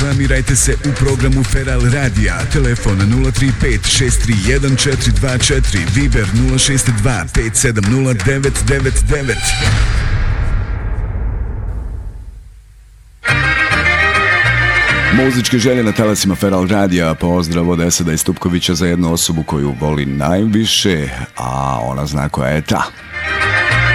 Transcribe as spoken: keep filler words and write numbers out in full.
reklamirajte se u programu Feral Radija. Telefon nula tri pet šest tri jedan četiri dva četiri, Viber nula šest dva pet sedam nula devet devet devet. Muzičke želje na talasima Feral Radija. Pozdrav od Esada i Stupkovića za jednu osobu koju voli najviše, a ona zna koja je ta.